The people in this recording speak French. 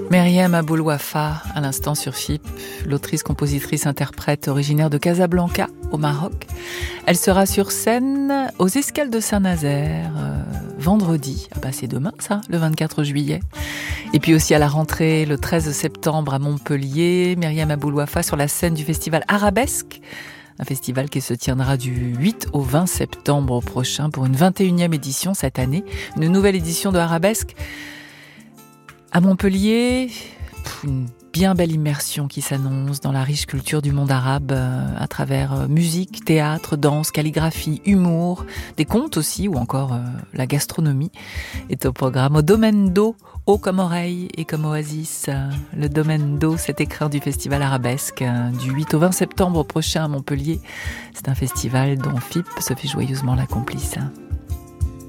Myriam Abou-Louafa, à l'instant sur FIP, l'autrice, compositrice, interprète originaire de Casablanca, au Maroc. Elle sera sur scène aux Escales de Saint-Nazaire, vendredi. Ah bah c'est demain ça, le 24 juillet. Et puis aussi à la rentrée, le 13 septembre à Montpellier, Myriam Abou-Louafa sur la scène du festival Arabesque. Un festival qui se tiendra du 8 au 20 septembre prochain pour une 21e édition cette année. Une nouvelle édition de Arabesque. À Montpellier, une bien belle immersion qui s'annonce dans la riche culture du monde arabe à travers musique, théâtre, danse, calligraphie, humour, des contes aussi ou encore la gastronomie est au programme. Au domaine d'eau, eau comme oreille et comme oasis, le domaine d'eau, cet écrin du festival Arabesque du 8 au 20 septembre prochain à Montpellier. C'est un festival dont FIP se fait joyeusement la complice.